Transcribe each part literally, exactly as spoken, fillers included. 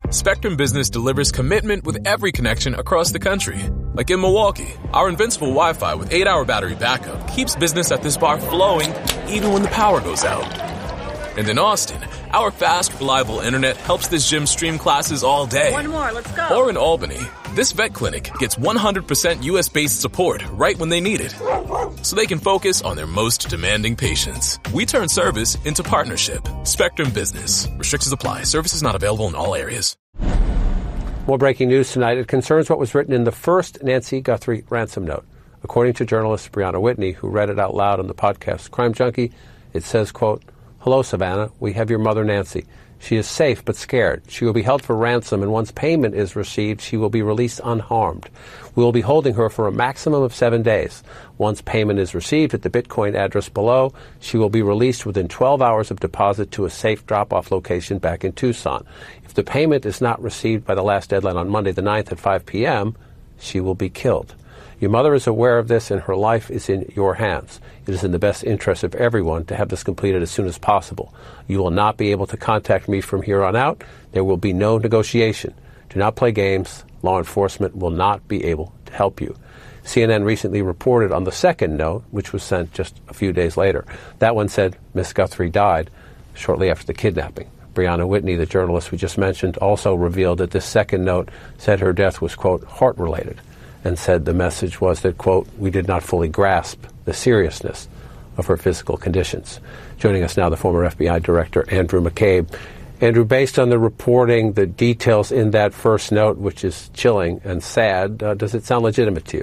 Spectrum Business delivers commitment with every connection across the country. Like in Milwaukee, our invincible Wi-Fi with eight hour battery backup keeps business at this bar flowing even when the power goes out. And in Austin, our fast, reliable internet helps this gym stream classes all day. One more, let's go. Or in Albany, this vet clinic gets one hundred percent U S-based support right when they need it, so they can focus on their most demanding patients. We turn service into partnership. Spectrum Business. Restrictions apply. Services not available in all areas. More breaking news tonight. It concerns what was written in the first Nancy Guthrie ransom note. According to journalist Brianna Whitney, who read it out loud on the podcast Crime Junkie, it says, quote, "Hello, Savannah. We have your mother, Nancy. She is safe but scared. She will be held for ransom, and once payment is received, she will be released unharmed. We will be holding her for a maximum of seven days. Once payment is received at the Bitcoin address below, she will be released within twelve hours of deposit to a safe drop-off location back in Tucson. If the payment is not received by the last deadline on Monday the ninth at five p.m., she will be killed. Your mother is aware of this, and her life is in your hands. It is in the best interest of everyone to have this completed as soon as possible. You will not be able to contact me from here on out. There will be no negotiation. Do not play games. Law enforcement will not be able to help you." C N N recently reported on the second note, which was sent just a few days later. That one said Miss Guthrie died shortly after the kidnapping. Brianna Whitney, the journalist we just mentioned, also revealed that this second note said her death was, quote, heart-related, and said the message was that, quote, "we did not fully grasp the seriousness of her physical conditions." Joining us now, the former F B I Director, Andrew McCabe. Andrew, based on the reporting, the details in that first note, which is chilling and sad, uh, does it sound legitimate to you?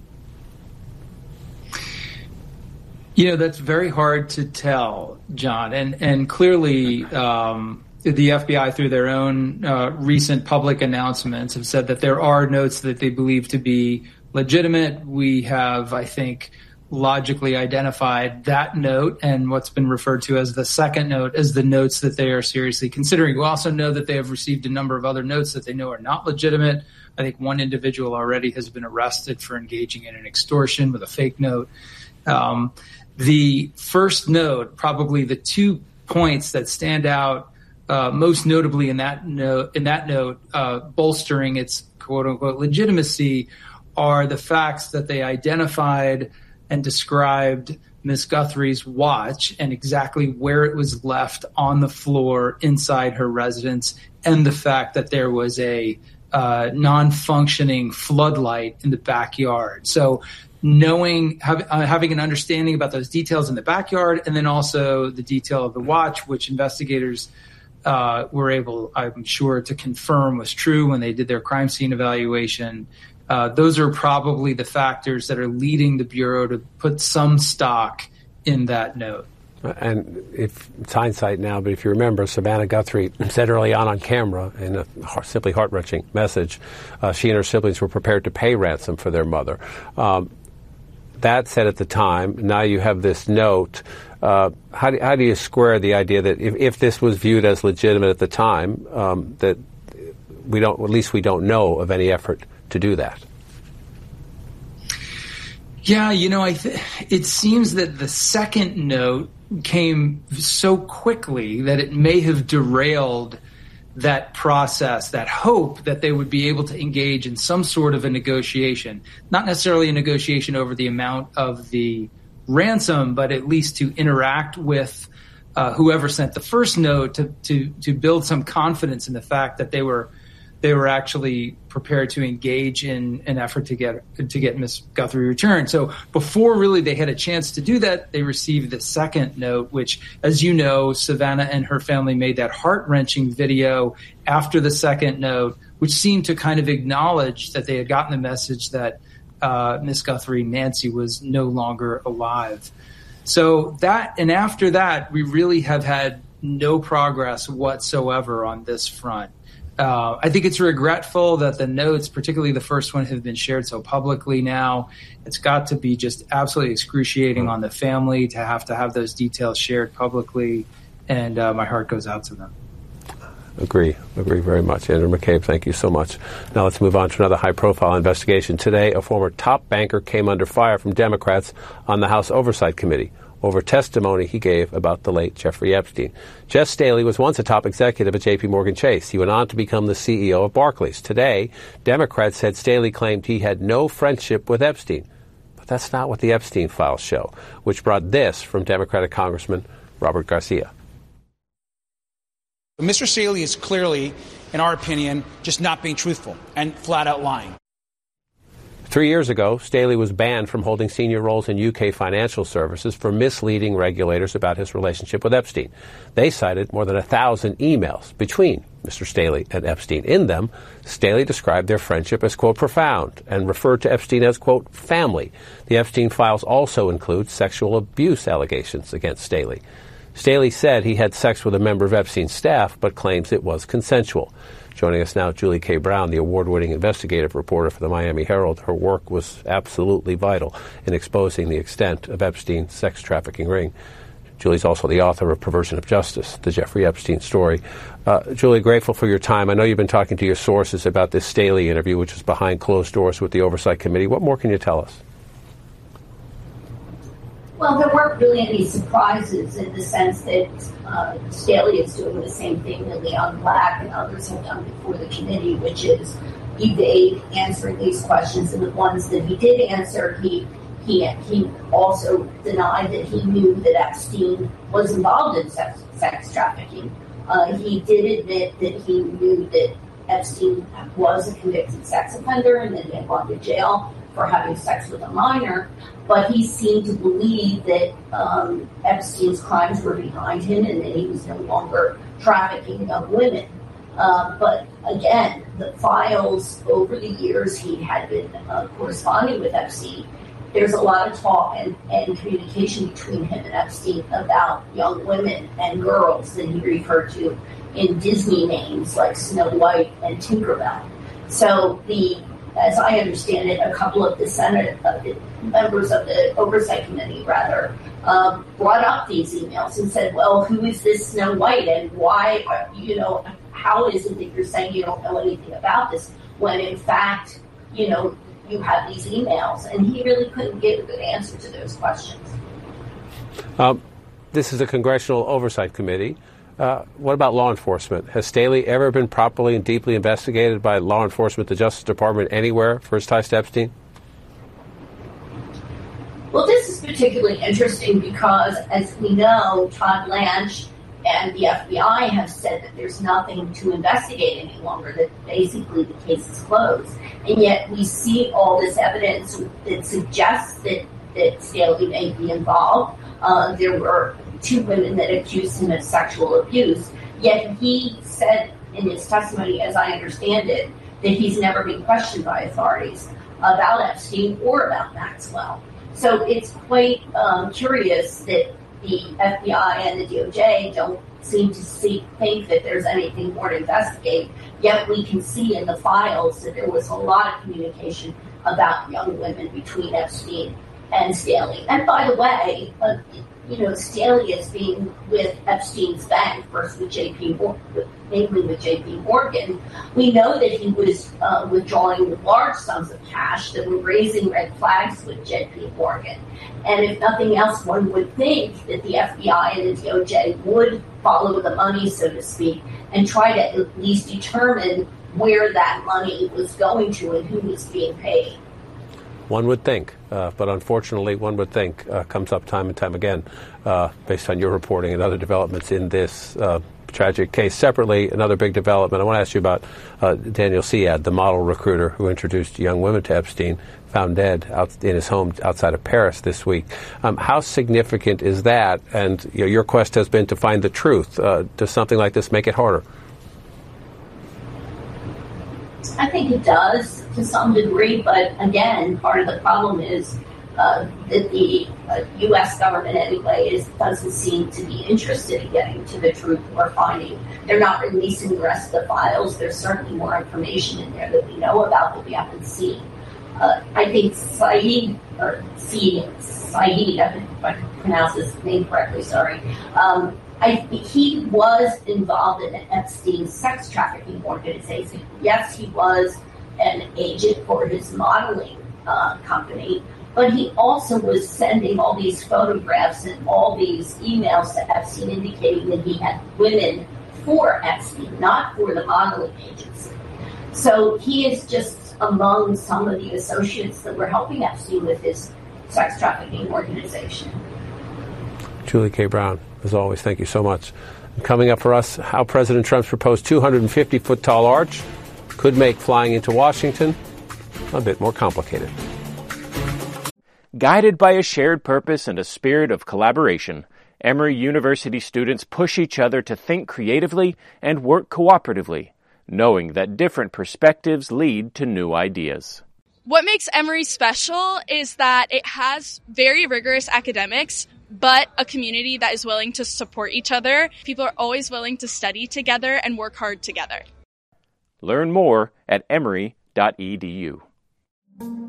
You know, that's very hard to tell, John. And, and clearly, um, the F B I, through their own uh, recent public announcements, have said that there are notes that they believe to be legitimate. We have, I think, logically identified that note and what's been referred to as the second note as the notes that they are seriously considering. We also know that they have received a number of other notes that they know are not legitimate. I think one individual already has been arrested for engaging in an extortion with a fake note. Um, the first note, probably the two points that stand out Uh, most notably in that note, in that note, uh, bolstering its quote unquote legitimacy, are the facts that they identified and described Miss Guthrie's watch and exactly where it was left on the floor inside her residence, and the fact that there was a uh, non-functioning floodlight in the backyard. So knowing, have, uh, having an understanding about those details in the backyard, and then also the detail of the watch, which investigators Uh, were able, I'm sure, to confirm was true when they did their crime scene evaluation. Uh, those are probably the factors that are leading the Bureau to put some stock in that note. And if it's hindsight now, but if you remember, Savannah Guthrie said early on on camera in a simply heart-wrenching message, uh, she and her siblings were prepared to pay ransom for their mother. Um, that said at the time, now you have this note. Uh, how, do, how do you square the idea that if, if this was viewed as legitimate at the time, um, that we don't, at least we don't know of any effort to do that? Yeah, you know, I th- it seems that the second note came so quickly that it may have derailed that process, that hope that they would be able to engage in some sort of a negotiation, not necessarily a negotiation over the amount of the ransom, but at least to interact with uh, whoever sent the first note to, to to build some confidence in the fact that they were they were actually prepared to engage in an effort to get to get Miss Guthrie returned. So before really they had a chance to do that, they received the second note, which, as you know, Savannah and her family made that heart-wrenching video after the second note, which seemed to kind of acknowledge that they had gotten the message that uh, Miss Guthrie, Nancy, was no longer alive. So that, and after that, we really have had no progress whatsoever on this front. Uh, I think it's regretful that the notes, particularly the first one, have been shared so publicly now. It's got to be just absolutely excruciating on the family to have to have those details shared publicly, and uh, my heart goes out to them. Agree. Agree very much. Andrew McCabe, thank you so much. Now let's move on to another high-profile investigation. Today, a former top banker came under fire from Democrats on the House Oversight Committee over testimony he gave about the late Jeffrey Epstein. Jeff Staley was once a top executive at J P Morgan Chase. He went on to become the C E O of Barclays. Today, Democrats said Staley claimed he had no friendship with Epstein. But that's not what the Epstein files show, which brought this from Democratic Congressman Robert Garcia. Mister Staley is clearly, in our opinion, just not being truthful and flat out lying. Three years ago, Staley was banned from holding senior roles in U K financial services for misleading regulators about his relationship with Epstein. They cited more than a thousand emails between Mister Staley and Epstein. In them, Staley described their friendship as, quote, profound, and referred to Epstein as, quote, family. The Epstein files also include sexual abuse allegations against Staley. Staley said he had sex with a member of Epstein's staff, but claims it was consensual. Joining us now, Julie K. Brown, the award-winning investigative reporter for the Miami Herald. Her work was absolutely vital in exposing the extent of Epstein's sex trafficking ring. Julie's also the author of Perversion of Justice, the Jeffrey Epstein story. Uh, Julie, grateful for your time. I know you've been talking to your sources about this Staley interview, which is behind closed doors with the Oversight Committee. What more can you tell us? Well, there weren't really any surprises in the sense that uh, Staley is doing the same thing that Leon Black and others have done before the committee, which is evade answering these questions. And the ones that he did answer, he he he also denied that he knew that Epstein was involved in sex, sex trafficking. Uh, he did admit that he knew that Epstein was a convicted sex offender and that he had gone to jail for having sex with a minor, but he seemed to believe that um, Epstein's crimes were behind him and that he was no longer trafficking young women. Uh, but again, the files over the years he had been uh, corresponding with Epstein, there's a lot of talk and, and communication between him and Epstein about young women and girls that he referred to in Disney names like Snow White and Tinkerbell. So the As I understand it, a couple of the Senate uh, members of the Oversight Committee, rather, uh, brought up these emails and said, well, who is this Snow White and why, are, you know, how is it that you're saying you don't know anything about this when, in fact, you know, you have these emails? And he really couldn't give a good answer to those questions. Um, this is a Congressional Oversight Committee. Uh, what about law enforcement? Has Staley ever been properly and deeply investigated by law enforcement, the Justice Department, anywhere for his ties to Epstein? Well, this is particularly interesting because, as we know, Todd Blanche and the F B I have said that there's nothing to investigate any longer, that basically the case is closed. And yet we see all this evidence that suggests that, that Staley may be involved. Uh, there were two women that accused him of sexual abuse, yet he said in his testimony, as I understand it, that he's never been questioned by authorities about Epstein or about Maxwell. So it's quite um, curious that the F B I and the D O J don't seem to see, think that there's anything more to investigate, yet we can see in the files that there was a lot of communication about young women between Epstein and Staley. And by the way, uh, you know, Staley is being with Epstein's bank, first with J P Morgan, mainly with J P Morgan. We know that he was uh, withdrawing large sums of cash that were raising red flags with J P Morgan. And if nothing else, one would think that the F B I and the D O J would follow the money, so to speak, and try to at least determine where that money was going to and who was being paid. One would think, uh, but unfortunately, one would think, uh, comes up time and time again, uh, based on your reporting and other developments in this uh, tragic case. Separately, another big development, I want to ask you about uh, Daniel Siad, the model recruiter who introduced young women to Epstein, found dead out in his home outside of Paris this week. Um, how significant is that? And you know, your quest has been to find the truth. Uh, does something like this make it harder? I think it does to some degree, but again, part of the problem is uh, that the uh, U S government anyway is, doesn't seem to be interested in getting to the truth or finding. They're not releasing the rest of the files. There's certainly more information in there that we know about that we haven't seen. Uh, I think Saeed, or Saeed, Saeed, if I pronounce his name correctly, sorry, um, I, he was involved in Epstein's sex trafficking organization. Yes, he was an agent for his modeling uh, company, But he also was sending all these photographs and all these emails to Epstein indicating that he had women for Epstein, not for the modeling agency. So he is just among some of the associates that were helping Epstein with his sex trafficking organization. Julie K. Brown, as always, thank you so much. Coming up for us, how President Trump's proposed two hundred fifty foot tall arch could make flying into Washington a bit more complicated. Guided by a shared purpose and a spirit of collaboration, Emory University students push each other to think creatively and work cooperatively, knowing that different perspectives lead to new ideas. What makes Emory special is that it has very rigorous academics, but a community that is willing to support each other. People are always willing to study together and work hard together. Learn more at emory dot e d u.